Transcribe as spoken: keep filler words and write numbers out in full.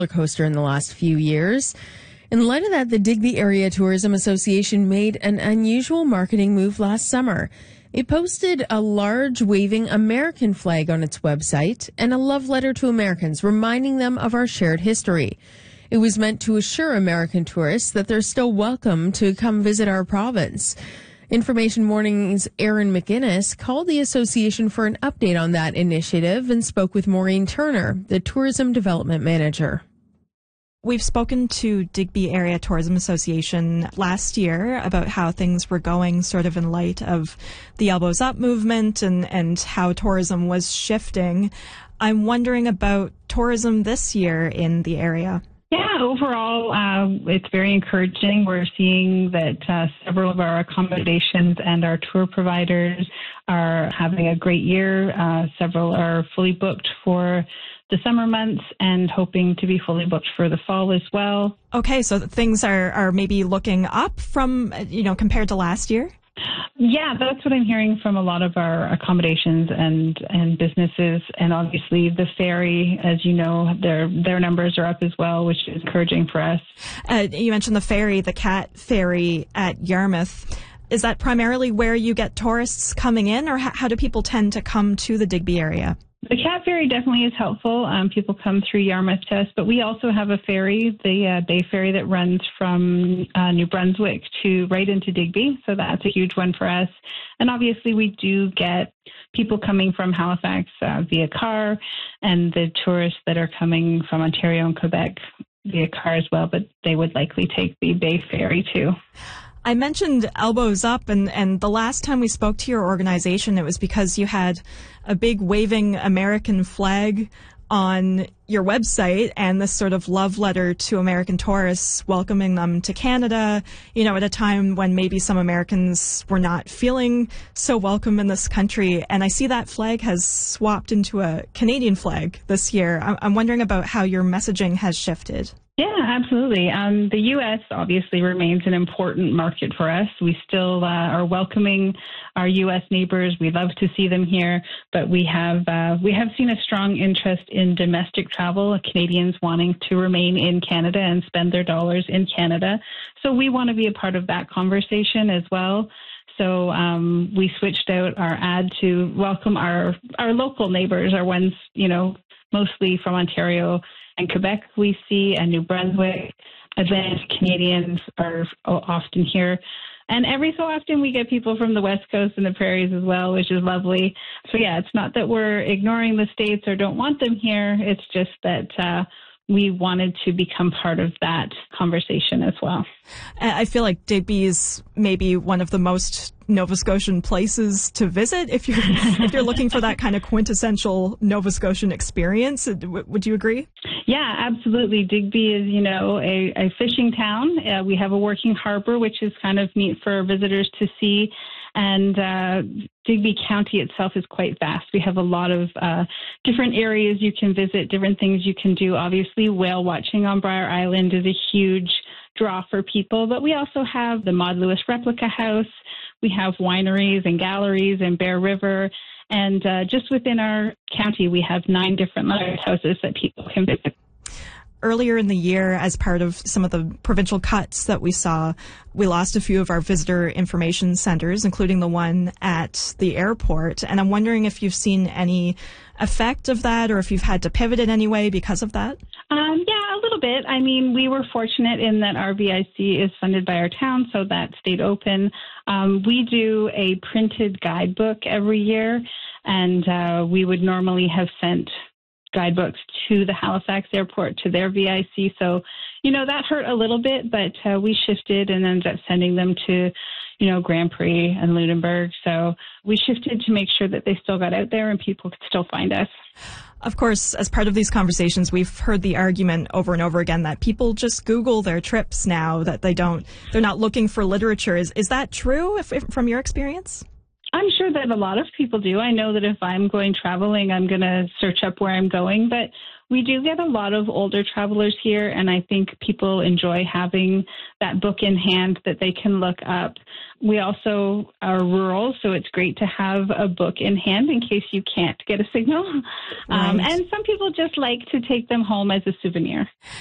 coaster in the last few years. In light of that, the Digby Area Tourism Association made an unusual marketing move last summer. It posted a large waving American flag on its website and a love letter to Americans, reminding them of our shared history. It was meant to assure American tourists that they're still welcome to come visit our province. Information Morning's Aaron McGinnis called the association for an update on that initiative and spoke with Maureen Turner, the Tourism Development Manager. We've spoken to Digby Area Tourism Association last year about how things were going sort of in light of the Elbows Up movement and, and how tourism was shifting. I'm wondering about tourism this year in the area. Yeah, overall, uh, it's very encouraging. We're seeing that uh, several of our accommodations and our tour providers are having a great year. Uh, several are fully booked for the summer months and hoping to be fully booked for the fall as well. Okay, so things are, are maybe looking up from, you know, compared to last year? Yeah, that's what I'm hearing from a lot of our accommodations and, and businesses. And obviously the ferry, as you know, their their numbers are up as well, which is encouraging for us. Uh, you mentioned the ferry, the Cat Ferry at Yarmouth. Is that primarily where you get tourists coming in, or how, how do people tend to come to the Digby area? The Cat Ferry definitely is helpful. Um, people come through Yarmouth to us, but we also have a ferry, the uh, Bay Ferry, that runs from uh, New Brunswick to right into Digby. So that's a huge one for us. And obviously we do get people coming from Halifax uh, via car, and the tourists that are coming from Ontario and Quebec via car as well, but they would likely take the Bay Ferry too. I mentioned Elbows Up, and, and the last time we spoke to your organization, it was because you had a big waving American flag on your website and this sort of love letter to American tourists, welcoming them to Canada, you know, at a time when maybe some Americans were not feeling so welcome in this country. And I see that flag has swapped into a Canadian flag this year. I'm wondering about how your messaging has shifted. Yeah, absolutely. Um, the U S obviously remains an important market for us. We still uh, are welcoming our U S neighbors. We love to see them here, but we have uh, we have seen a strong interest in domestic travel, Canadians wanting to remain in Canada and spend their dollars in Canada. So we want to be a part of that conversation as well. So um, we switched out our ad to welcome our our local neighbors, our ones, you know, mostly from Ontario and Quebec we see, and New Brunswick. Atlantic Canadians are often here. And every so often we get people from the West Coast and the prairies as well, which is lovely. So yeah, it's not that we're ignoring the States or don't want them here. It's just that uh, we wanted to become part of that conversation as well. I feel like Digby is maybe one of the most Nova Scotian places to visit if you're if you're looking for that kind of quintessential Nova Scotian experience. Would you agree? Yeah, absolutely. Digby is, you know, a, a fishing town. Uh, we have a working harbor, which is kind of neat for visitors to see. And uh, Digby County itself is quite vast. We have a lot of uh, different areas you can visit, different things you can do. Obviously, whale watching on Briar Island is a huge draw for people, but we also have the Maud Lewis Replica House. We have wineries and galleries in Bear River. And uh, just within our county, we have nine different lighthouses that people can visit. Earlier in the year, as part of some of the provincial cuts that we saw, we lost a few of our visitor information centers, including the one at the airport. And I'm wondering if you've seen any effect of that, or if you've had to pivot in any way because of that? Um, yeah, a little bit. I mean, we were fortunate in that our V I C is funded by our town, so that stayed open. Um, we do a printed guidebook every year, and uh, we would normally have sent guidebooks to the Halifax airport, to their V I C. So, you know, that hurt a little bit, but uh, we shifted and ended up sending them to, you know, Grand Prix and Lunenburg. So we shifted to make sure that they still got out there and people could still find us. Of course, as part of these conversations, we've heard the argument over and over again that people just Google their trips now, that they don't, they're not looking for literature. Is, is that true if, if, from your experience? I'm sure that a lot of people do. I know that if I'm going traveling, I'm going to search up where I'm going, but we do get a lot of older travelers here, and I think people enjoy having that book in hand that they can look up. We also are rural, so it's great to have a book in hand in case you can't get a signal. Right. Um, and some people just like to take them home as a souvenir.